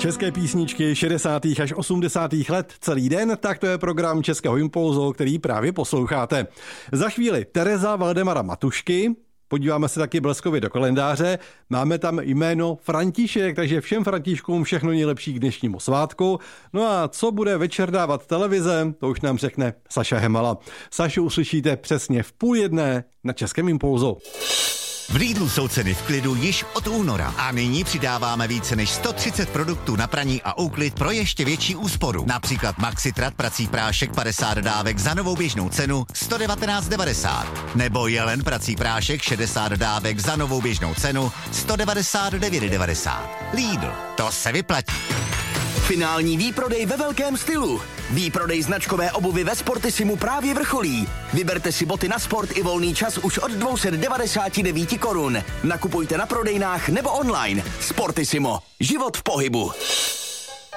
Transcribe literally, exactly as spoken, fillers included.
České písničky šedesátých až osmdesátých let celý den, tak to je program Českého impulzu, který právě posloucháte. Za chvíli Tereza Valdemara Matušky, podíváme se taky bleskově do kalendáře, máme tam jméno František, takže všem Františkům všechno nejlepší k dnešnímu svátku. No a co bude večer dávat televize, to už nám řekne Saša Hemala. Sašu uslyšíte přesně v půl jedné na Českém impulzu. V Lidlu jsou ceny v klidu již od února a nyní přidáváme více než sto třicet produktů na praní a úklid pro ještě větší úsporu. Například Maxitrat prací prášek padesát dávek za novou běžnou cenu sto devatenáct devadesát. Nebo Jelen prací prášek šedesát dávek za novou běžnou cenu sto devadesát devět devadesát. Lidl, to se vyplatí. Finální výprodej ve velkém stylu. Výprodej značkové obuvy ve Sportisimu právě vrcholí. Vyberte si boty na sport i volný čas už od dvě stě devadesát devět korun. Nakupujte na prodejnách nebo online. Sportisimo. Život v pohybu.